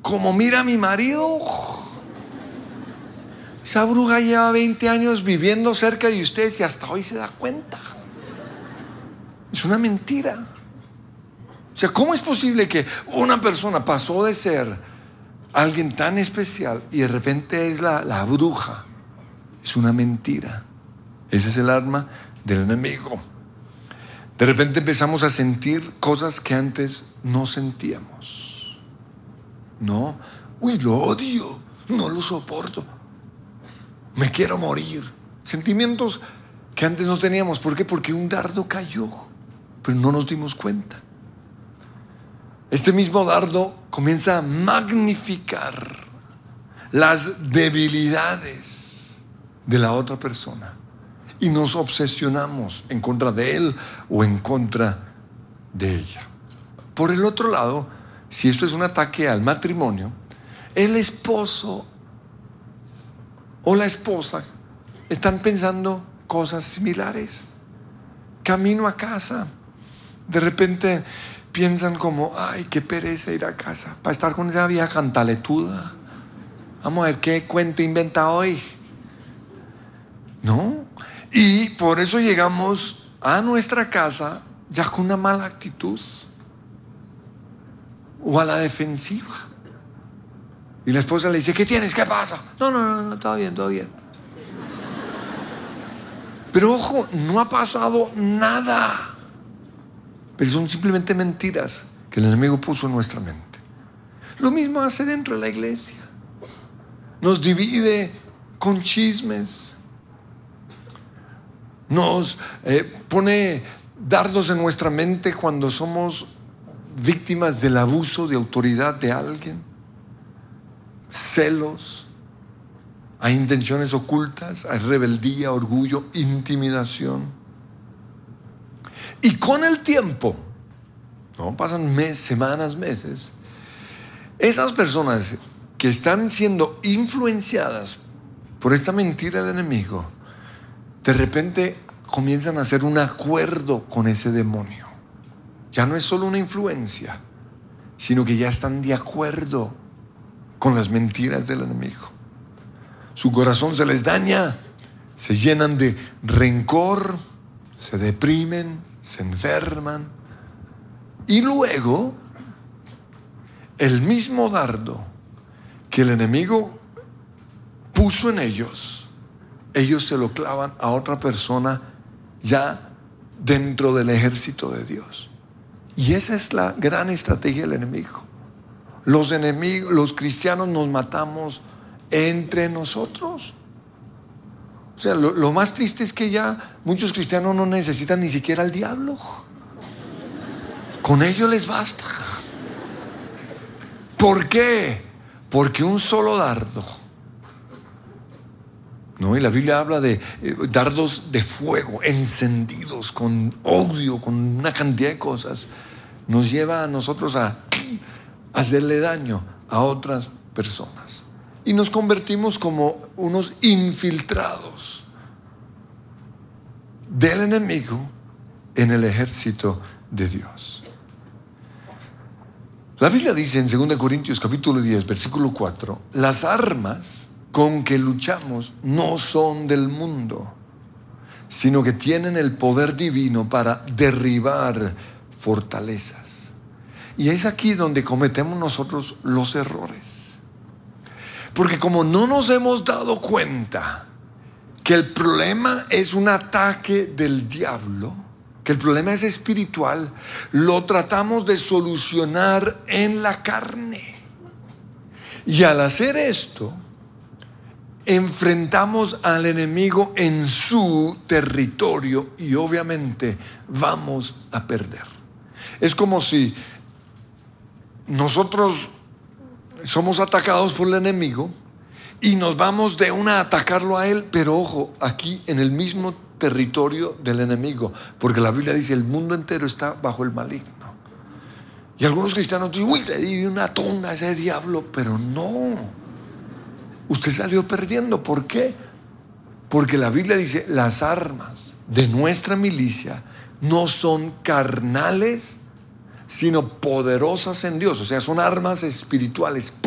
como mira a mi marido. Esa bruja lleva 20 años viviendo cerca de ustedes y hasta hoy se da cuenta. Es una mentira. O sea, ¿cómo es posible que una persona pasó de ser alguien tan especial y de repente es la bruja? Es una mentira. Ese es el arma del enemigo. De repente empezamos a sentir cosas que antes no sentíamos. No, lo odio, no lo soporto, me quiero morir. Sentimientos que antes no teníamos. ¿Por qué? Porque un dardo cayó, pero no nos dimos cuenta. Este mismo dardo comienza a magnificar las debilidades de la otra persona y nos obsesionamos en contra de él o en contra de ella. Por el otro lado, si esto es un ataque al matrimonio, el esposo o la esposa están pensando cosas similares. Camino a casa, de repente piensan como, ay, qué pereza ir a casa para estar con esa vieja cantaletuda. Vamos a ver qué cuento inventa hoy. ¿No? Y por eso llegamos a nuestra casa ya con una mala actitud o a la defensiva. Y la esposa le dice, ¿qué tienes? ¿Qué pasa? No, todo bien, todo bien. Pero ojo, no ha pasado nada. Pero son simplemente mentiras que el enemigo puso en nuestra mente. Lo mismo hace dentro de la iglesia. Nos divide con chismes. Nos pone dardos en nuestra mente cuando somos víctimas del abuso de autoridad de alguien. Celos. Hay intenciones ocultas, hay rebeldía, orgullo, intimidación. Y con el tiempo, no pasan meses, semanas, meses, esas personas que están siendo influenciadas por esta mentira del enemigo, de repente comienzan a hacer un acuerdo con ese demonio. Ya no es solo una influencia, sino que ya están de acuerdo con las mentiras del enemigo. Su corazón se les daña, se llenan de rencor, se deprimen, se enferman. Y luego, el mismo dardo que el enemigo puso en ellos se lo clavan a otra persona ya dentro del ejército de Dios. Y esa es la gran estrategia del enemigo. Los cristianos nos matamos entre nosotros. O sea, lo más triste es que ya muchos cristianos no necesitan ni siquiera al diablo. Con ello les basta. ¿Por qué? Porque un solo dardo, ¿no? Y la Biblia habla de dardos de fuego, encendidos, con odio, con una cantidad de cosas, nos lleva a nosotros a hacerle daño a otras personas. Y nos convertimos como unos infiltrados del enemigo en el ejército de Dios. La Biblia dice en 2 Corintios capítulo 10, versículo 4, las armas con que luchamos no son del mundo, sino que tienen el poder divino para derribar fortalezas. Y es aquí donde cometemos nosotros los errores. Porque como no nos hemos dado cuenta que el problema es un ataque del diablo, que el problema es espiritual, lo tratamos de solucionar en la carne. Y al hacer esto, enfrentamos al enemigo en su territorio y obviamente vamos a perder. Es como si nosotros somos atacados por el enemigo y nos vamos de una a atacarlo a él, pero ojo, aquí en el mismo territorio del enemigo, porque la Biblia dice el mundo entero está bajo el maligno. Y algunos cristianos dicen, uy, le di una tonda a ese diablo, pero no, usted salió perdiendo. ¿Por qué? Porque la Biblia dice las armas de nuestra milicia no son carnales, sino poderosas en Dios. O sea, son armas espirituales